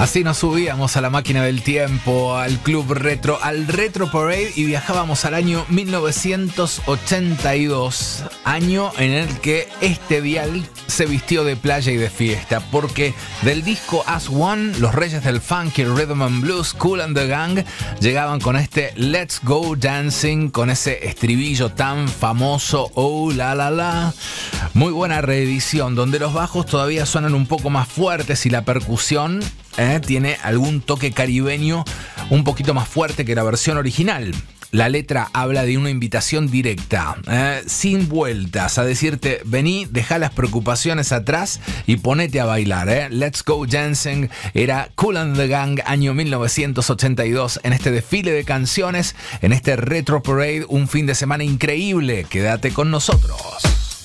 Así nos subíamos a la máquina del tiempo, al Club Retro, al Retro Parade y viajábamos al año 1982, año en el que este dial se vistió de playa y de fiesta, porque del disco As One, los reyes del funky, rhythm and blues, Kool and the Gang, llegaban con este Let's Go Dancing, con ese estribillo tan famoso, oh la la la. Muy buena reedición, donde los bajos todavía suenan un poco más fuertes y la percusión tiene algún toque caribeño un poquito más fuerte que la versión original. La letra habla de una invitación directa, sin vueltas, a decirte, vení, dejá las preocupaciones atrás y ponete a bailar. Let's Go Dancing era Kool and the Gang, año 1982, en este desfile de canciones, en este Retro Parade, un fin de semana increíble. Quédate con nosotros.